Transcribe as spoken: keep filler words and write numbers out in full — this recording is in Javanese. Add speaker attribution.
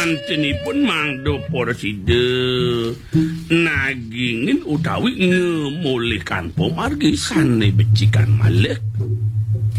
Speaker 1: mantenipun mangdo porside nagingin utawi ngemulihkan pomargi sane becikan malih